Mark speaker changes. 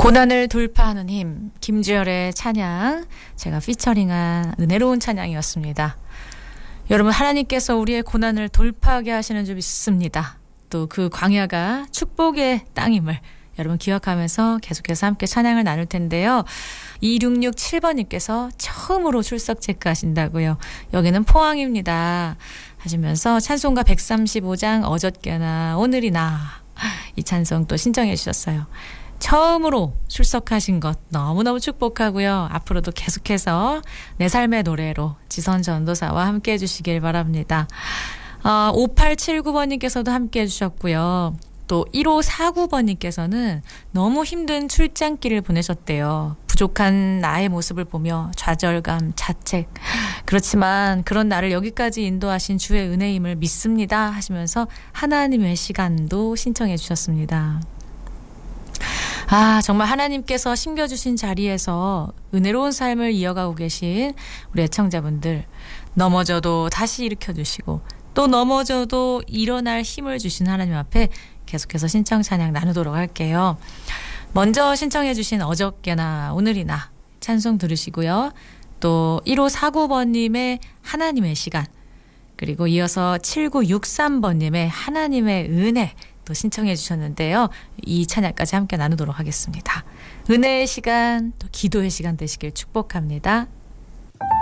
Speaker 1: 고난을 돌파하는 힘, 김주열의 찬양, 제가 피처링한 은혜로운 찬양이었습니다. 여러분, 하나님께서 우리의 고난을 돌파하게 하시는 줄 믿습니다. 또 그 광야가 축복의 땅임을 여러분 기억하면서 계속해서 함께 찬양을 나눌 텐데요. 2667번님께서 처음으로 출석 체크하신다고요. 여기는 포항입니다 하시면서 찬송가 135장 어저께나 오늘이나 이 찬송 또 신청해 주셨어요. 처음으로 출석하신 것 너무너무 축복하고요. 앞으로도 계속해서 내 삶의 노래로 지선 전도사와 함께 해주시길 바랍니다. 5879번님께서도 함께 해주셨고요. 또 1549번님께서는 너무 힘든 출장길을 보내셨대요. 부족한 나의 모습을 보며 좌절감, 자책. 그렇지만 그런 나를 여기까지 인도하신 주의 은혜임을 믿습니다 하시면서 하나님의 시간도 신청해 주셨습니다. 정말 하나님께서 심겨주신 자리에서 은혜로운 삶을 이어가고 계신 우리 애청자분들, 넘어져도 다시 일으켜주시고 또 넘어져도 일어날 힘을 주신 하나님 앞에 계속해서 신청 찬양 나누도록 할게요. 먼저 신청해 주신 어저께나 오늘이나 찬송 들으시고요. 또 1549번님의 하나님의 시간, 그리고 이어서 7963번님의 하나님의 은혜 또 신청해 주셨는데요. 이 찬양까지 함께 나누도록 하겠습니다. 은혜의 시간, 또 기도의 시간 되시길 축복합니다.